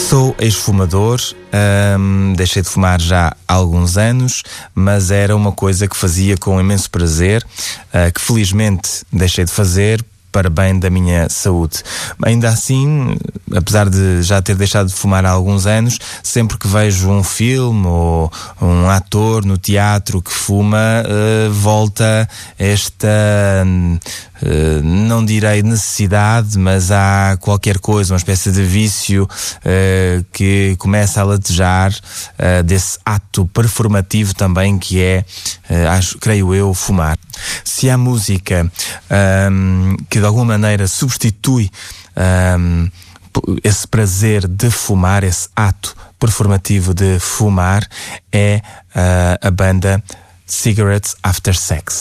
Sou ex-fumador, deixei de fumar já há alguns anos, mas era uma coisa que fazia com imenso prazer, que felizmente deixei de fazer para bem da minha saúde. Ainda assim, apesar de já ter deixado de fumar há alguns anos, sempre que vejo um filme ou um ator no teatro que fuma, volta esta, não direi necessidade, mas há qualquer coisa, uma espécie de vício que começa a latejar desse ato performativo também que é, creio eu, fumar. Se há música que de alguma maneira substitui esse prazer de fumar, esse ato performativo de fumar, é a banda Cigarettes After Sex.